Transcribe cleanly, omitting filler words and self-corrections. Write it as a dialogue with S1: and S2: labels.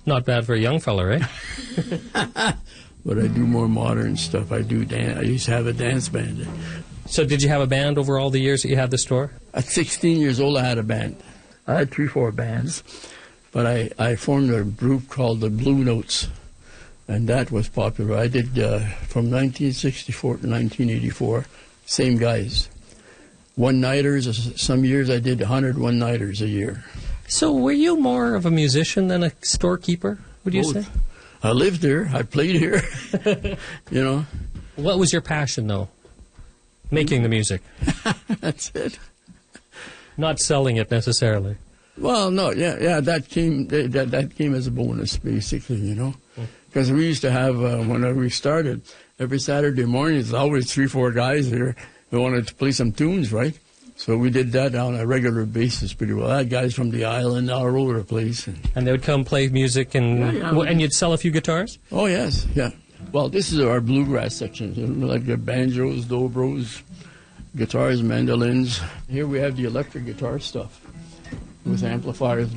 S1: Not bad for a young fella, right?
S2: But I do more modern stuff. I do dance. I used to have a dance band.
S1: So did you have a band over all the years that you had the store?
S2: At 16 years old, I had a band. I had 3-4 bands, but I formed a group called the Blue Notes, and that was popular. I did from 1964 to 1984, same guys. One-nighters, some years I did 100 one-nighters a year.
S1: So were you more of a musician than a storekeeper, would you say?
S2: I lived here. I played here, you know.
S1: What was your passion, though? Making the music.
S2: That's it.
S1: Not selling it necessarily.
S2: Well, no, yeah, that came as a bonus, basically, you know. Because we used to have, when we started, every Saturday morning, there's always 3-4 guys there who wanted to play some tunes, right? So we did that on a regular basis pretty well. I had guys from the island all over the place.
S1: And they would come play music, and you'd sell a few guitars?
S2: Oh, yes, yeah. Well, this is our bluegrass section, you know, like the banjos, dobros, guitars, mandolins. Here we have the electric guitar stuff with amplifiers.